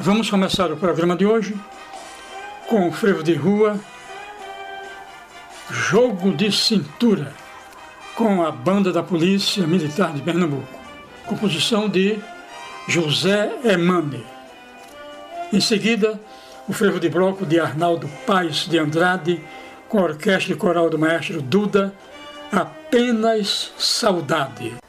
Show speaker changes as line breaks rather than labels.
Vamos começar o programa de hoje com o frevo de rua Jogo de Cintura, com a Banda da Polícia Militar de Pernambuco, composição de José Emane. Em seguida, o frevo de bloco de Arnaldo Paes de Andrade, com a orquestra e coral do maestro Duda, Apenas Saudade.